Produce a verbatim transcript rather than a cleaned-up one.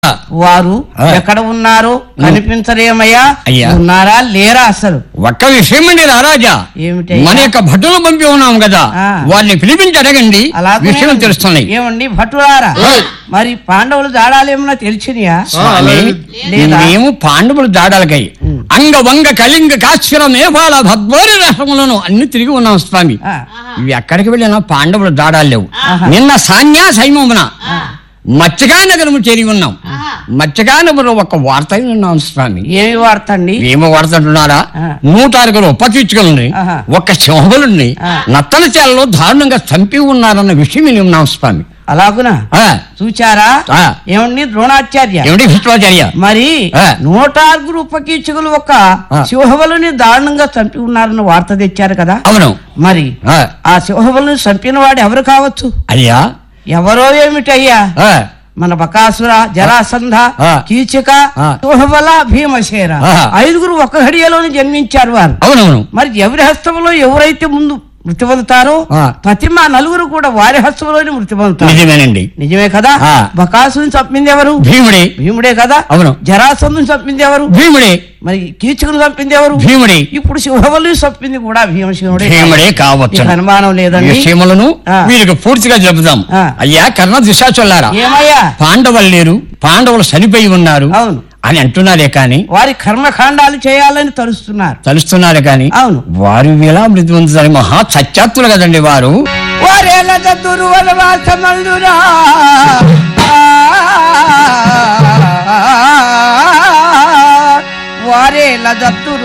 వారు ఎక్కడ ఉన్నారో కనిపించరేమయ్యా, ఉన్నారా లేరా? అసలు ఒక్క విషయం అండి రారాజా, ఏమిటి మన యొక్క భటులు పంపి ఉన్నాం కదా, వారిని పిలిపించి అడగండి, విషయం తెలుస్తున్నాయి. ఏమండి భటులారా, మరి పాండవులు దాడాలేమన్నా తెలిసినయా? మేము పాండవులు దాడాలకై అంగ వంగ కలింగ కాశ్వర మేఘాల భద్వారి రాష్ట్రములను అన్ని తిరిగి ఉన్నాం స్వామి. ఇవి ఎక్కడికి వెళ్ళినా పాండవులు దాడాలు లేవు. నిన్న సాన్యా సైమమున మత్స్యకా నగరము చేరి ఉన్నాం. మత్స్యకా నగరంలో ఒక వార్త ఉన్నాం స్వామి. ఏమి వార్త అండి? ఏమో వార్త అంటున్నారా? నూట ఆరుగురు ఉపకీచుకలుండి ఒక్క సింహములుండి నత్తల చేలలో దారుణంగా చంపి ఉన్నారన్న విషయం విని ఉన్నాం స్వామి. అలాగునా? చూచారా? ఏమండి ద్రోణాచార్య, ఏమిటి భీష్మాచార్య, మరి నూట ఆరుగురు ఉపకీచకులు ఒక సింహబలుని దారుణంగా చంపి ఉన్నారన్న వార్త తెచ్చారు కదా? అవును. మరి ఆ సింహబలుని చంపిన వాడు ఎవరు కావచ్చు? అయ్యా ఎవరో ఏమిటయ్యా? మన బకాసుర, జరాసంధ, కీచక, సింహబల, భీమసేన ఐదుగురు ఒక ఘడియలోని జన్మించారు వారు. అవునవును. మరి ఎవరి హస్తంలో ఎవరైతే ముందు మృతి పొందుతారో ప్రతి మా నలుగురు కూడా వారి హస్తంలోనే మృతి పొందుతారు. నిజమేనండి. నిజమే కదా? బకాసుని చంపింది ఎవరు? భీముడే. భీముడే కదా? అవును. జరాసంధుని చంపింది ఎవరు? భీముడే. మరి కీచకుని చంపింది ఎవరు? భీముడే. ఇప్పుడు సింహబలిని చంపింది కూడా భీమసేనుడే. భీముడే కావచ్చు, అనుమానం లేదండి. విషయములను వీరికి పూర్తిగా చెబుదాం. అయ్యా కర్ణ దుశ్శాసనులారా, ఏమయ్యా పాండవులు లేరు, పాండవులు చనిపోయి ఉన్నారు అవును అని అంటున్నారే కాని వారి కర్మకాండాలు చేయాలని తలుస్తున్నారు తలుస్తున్నారే కాని అవును వారు ఎలా మృతి పొందుతారు? మహా సత్యాత్తులు కదండి వారు. వారేల చతురు వనవాసమందురా వారేల దత్తురు